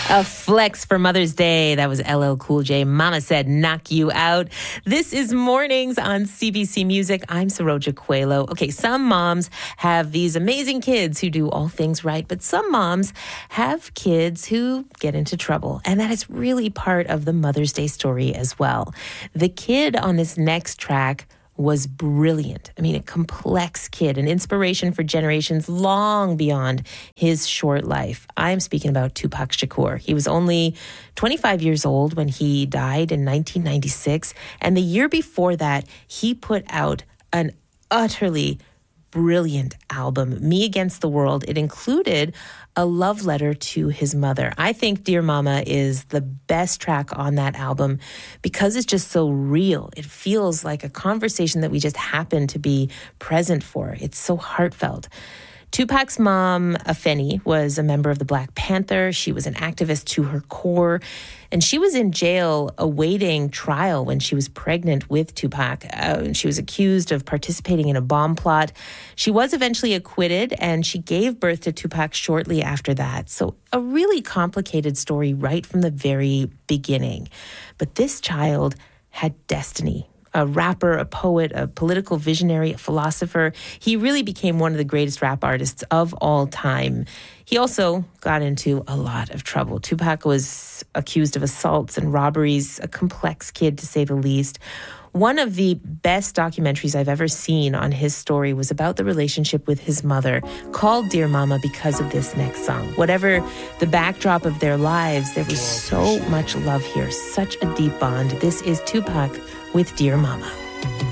A flex for Mother's Day. That was LL Cool J. Mama Said Knock You Out. This is Mornings on CBC Music. I'm Saroja Coelho. Okay, some moms have these amazing kids who do all things right, but some moms have kids who get into trouble. And that is really part of the Mother's Day story as well. The kid on this next track was brilliant. I mean, a complex kid, an inspiration for generations long beyond his short life. I'm speaking about Tupac Shakur. He was only 25 years old when he died in 1996. And the year before that, he put out an utterly brilliant album, Me Against the World. It included a love letter to his mother. I think Dear Mama is the best track on that album because it's just so real. It feels like a conversation that we just happen to be present for. It's so heartfelt. Tupac's mom, Afeni, was a member of the Black Panther. She was an activist to her core, and she was in jail awaiting trial when she was pregnant with Tupac. She was accused of participating in a bomb plot. She was eventually acquitted, and she gave birth to Tupac shortly after that. So a really complicated story right from the very beginning. But this child had destiny. A rapper, a poet, a political visionary, a philosopher. He really became one of the greatest rap artists of all time. He also got into a lot of trouble. Tupac was accused of assaults and robberies, a complex kid to say the least. One of the best documentaries I've ever seen on his story was about the relationship with his mother, called Dear Mama because of this next song. Whatever the backdrop of their lives, there was so much love here, such a deep bond. This is Tupac with Dear Mama.